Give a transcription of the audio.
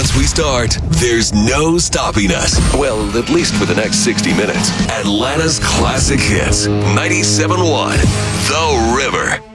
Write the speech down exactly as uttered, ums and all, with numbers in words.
Once we start, there's no stopping us. Well, at least for the next sixty minutes. Atlanta's classic hits. ninety-seven point one The River.